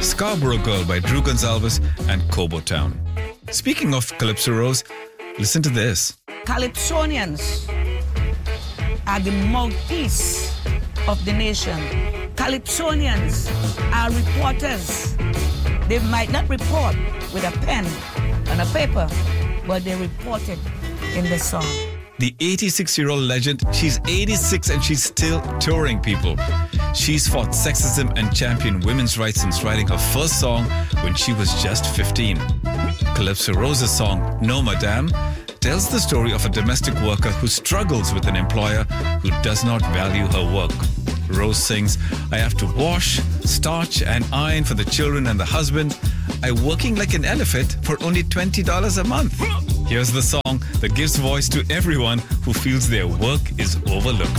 Scarborough Girl by Drew Gonsalves and Cobo Town. Speaking of Calypso Rose, listen to this. Calypsonians are the mouthpiece of the nation. Calypsonians are reporters. They might not report with a pen and a paper, but they reported in the song. The 86-year-old legend, she's 86 and she's still touring people. She's fought sexism and championed women's rights since writing her first song when she was just 15. Calypso Rose's song, No Madame, tells the story of a domestic worker who struggles with an employer who does not value her work. Rose sings, I have to wash, starch and iron for the children and the husband. I'm working like an elephant for only $20 a month. Here's the song that gives voice to everyone who feels their work is overlooked.